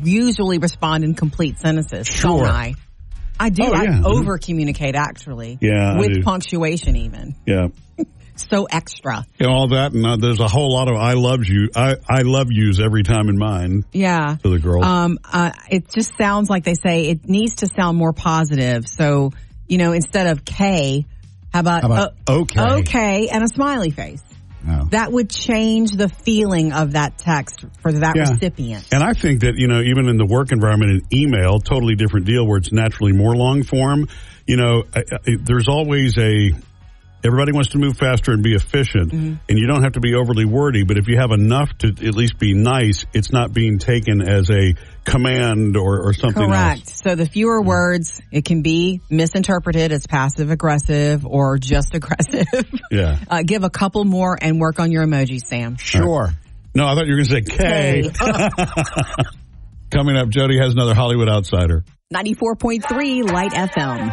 usually respond in complete sentences. Sure. Don't I do. Oh, yeah. I over-communicate, actually. Yeah, with punctuation, even. Yeah. So extra. All that, and there's a whole lot of I love yous every time in mine. Yeah. To the girls. It just sounds like they say it needs to sound more positive. So, instead of K, how about okay? Okay, and a smiley face. Oh. That would change the feeling of that text for that recipient. And I think that, even in the work environment, an email, totally different deal where it's naturally more long form. There's always everybody wants to move faster and be efficient, and you don't have to be overly wordy, but if you have enough to at least be nice, it's not being taken as a command or something Correct. else. So the fewer words, it can be misinterpreted as passive-aggressive or just aggressive. Yeah. Give a couple more and work on your emojis, Sam. Sure. Right. No, I thought you were going to say K. Coming up, Jody has another Hollywood Outsider. 94.3 Light FM.